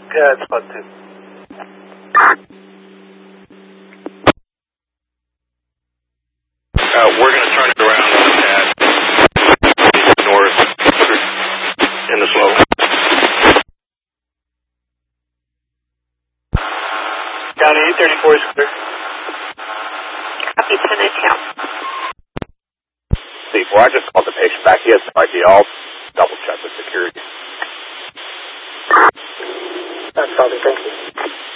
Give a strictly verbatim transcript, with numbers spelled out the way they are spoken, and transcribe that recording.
Yeah, it's about two. Uh, we're going to turn it around at north in the slope. County eight thirty-four is clear. Copy, ten account. C four, I just called the patient back. He has no idea. I'll double check with security. That's probably, thank you.